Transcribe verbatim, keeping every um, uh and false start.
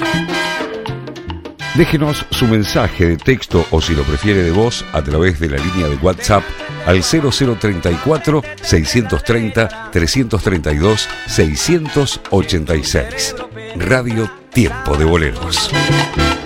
Déjenos su mensaje de texto o, si lo prefiere, de voz a través de la línea de WhatsApp al cero cero treinta y cuatro, seiscientos treinta, trescientos treinta y dos, seiscientos ochenta y seis. Radio Tiempo de Boleros.